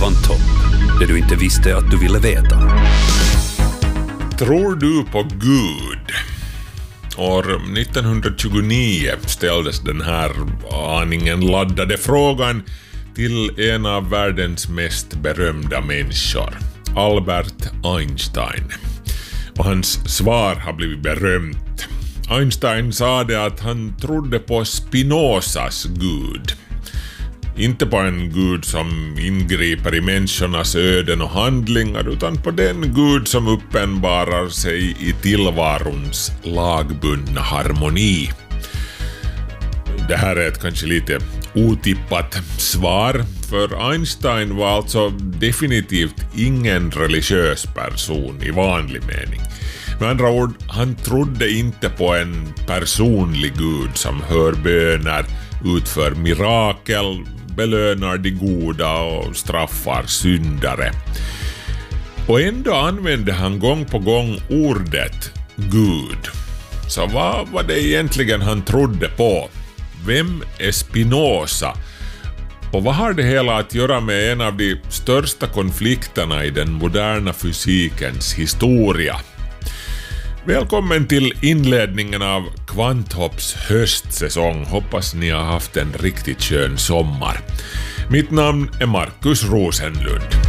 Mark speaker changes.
Speaker 1: Kvanthopp, det du inte visste att du ville veta.
Speaker 2: Tror du på Gud? År 1929 ställdes den här aningen laddade frågan till en av världens mest berömda människor, Albert Einstein. Och hans svar har blivit berömt. Einstein sa det att han trodde på Spinozas Gud. Inte på en Gud som ingriper i människornas öden och handlingar, utan på den Gud som uppenbarar sig i tillvarons lagbundna harmoni. Det här är ett kanske lite otippat svar, för Einstein var alltså definitivt ingen religiös person i vanlig mening. Med andra ord, han trodde inte på en personlig Gud som hör böner, utför mirakel, belönar de goda och straffar syndare. Och ändå använde han gång på gång ordet Gud. Så vad var det egentligen han trodde på? Vem är Spinoza? Och vad har det hela att göra med en av de största konflikterna i den moderna fysikens historia? Välkommen till inledningen av Kvanthopps höstsäsong. Hoppas ni har haft en riktigt skön sommar. Mitt namn är Markus Rosenlund.